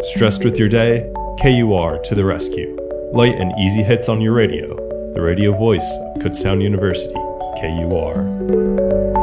Stressed with your day? KUR to the rescue. Light and easy hits on your radio. The radio voice of Kutztown University, KUR.